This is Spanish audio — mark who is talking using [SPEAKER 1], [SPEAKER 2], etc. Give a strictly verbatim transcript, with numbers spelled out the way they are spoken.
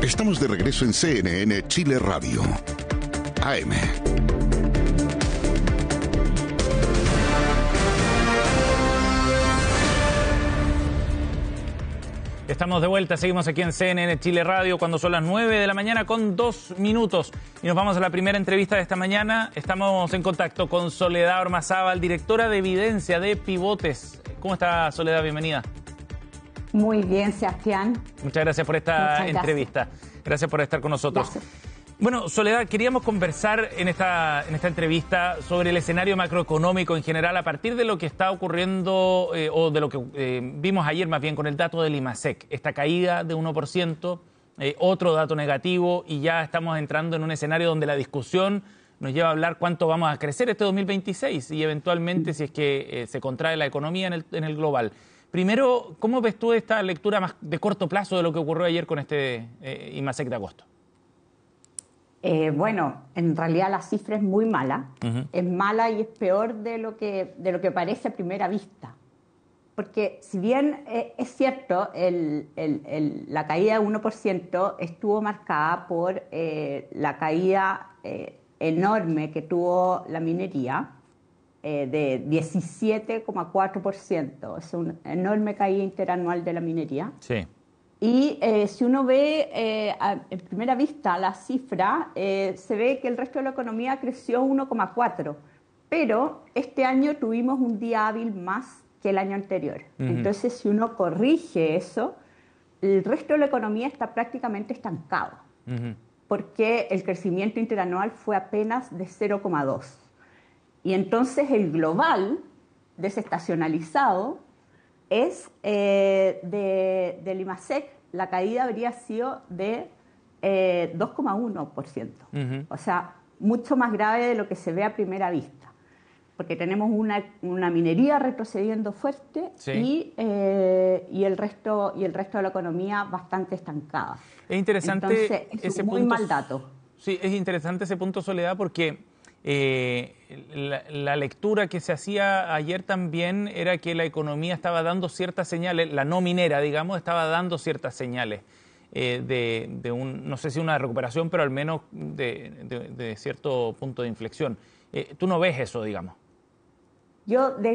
[SPEAKER 1] Estamos de regreso en C N N Chile Radio. A M.
[SPEAKER 2] Estamos de vuelta, seguimos aquí en C N N Chile Radio cuando son las nueve de la mañana con dos minutos. Y nos vamos a la primera entrevista de esta mañana. Estamos en contacto con Soledad Ormazábal, directora de Evidencia de Pivotes. ¿Cómo está, Soledad? Bienvenida.
[SPEAKER 3] Muy bien, Sebastián.
[SPEAKER 2] Muchas gracias por esta
[SPEAKER 3] Muchas
[SPEAKER 2] entrevista. Gracias. gracias por estar con nosotros.
[SPEAKER 3] Gracias.
[SPEAKER 2] Bueno, Soledad, queríamos conversar en esta, en esta entrevista sobre el escenario macroeconómico en general a partir de lo que está ocurriendo eh, o de lo que eh, vimos ayer más bien con el dato del IMASEC, esta caída de uno por ciento, eh, otro dato negativo, y ya estamos entrando en un escenario donde la discusión nos lleva a hablar cuánto vamos a crecer este dos mil veintiséis y eventualmente si es que eh, se contrae la economía en el, en el global. Primero, ¿cómo ves tú esta lectura más de corto plazo de lo que ocurrió ayer con este eh, IMASEC de agosto?
[SPEAKER 3] Eh, bueno, en realidad la cifra es muy mala. Uh-huh. Es mala y es peor de lo que, de lo que parece a primera vista. Porque si bien eh, es cierto, el, el, el, la caída de uno por ciento estuvo marcada por eh, la caída eh, enorme que tuvo la minería, eh, de diecisiete coma cuatro por ciento. Es una enorme caída interanual de la minería.
[SPEAKER 2] Sí.
[SPEAKER 3] Y eh, si uno ve eh, a, en primera vista la cifra, eh, se ve que el resto de la economía creció uno coma cuatro, pero este año tuvimos un día hábil más que el año anterior. Uh-huh. Entonces, si uno corrige eso, el resto de la economía está prácticamente estancado, uh-huh. porque el crecimiento interanual fue apenas de cero coma dos. Y entonces el global, desestacionalizado, es eh, de, del IMASEC, la caída habría sido de eh, dos coma uno por ciento. Uh-huh. O sea, mucho más grave de lo que se ve a primera vista. Porque tenemos una, una minería retrocediendo fuerte, sí. y, eh, y, el resto, y el resto de la economía bastante estancada.
[SPEAKER 2] Es interesante.
[SPEAKER 3] Entonces, es
[SPEAKER 2] ese
[SPEAKER 3] un muy
[SPEAKER 2] punto,
[SPEAKER 3] mal dato.
[SPEAKER 2] Sí, es interesante ese punto, Soledad, porque Eh, la, la lectura que se hacía ayer también era que la economía estaba dando ciertas señales, la no minera, digamos, estaba dando ciertas señales eh, de, de un, no sé si una recuperación, pero al menos de, de, de cierto punto de inflexión. Eh, ¿Tú no ves eso, digamos?
[SPEAKER 3] Yo, de